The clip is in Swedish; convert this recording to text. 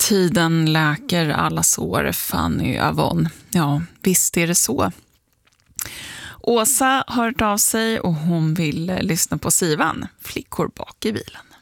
Tiden läker alla sår, Fanny Avon. Ja, visst är det så. Åsa har hört av sig och hon vill lyssna på Sivan, Flickor bak i bilen.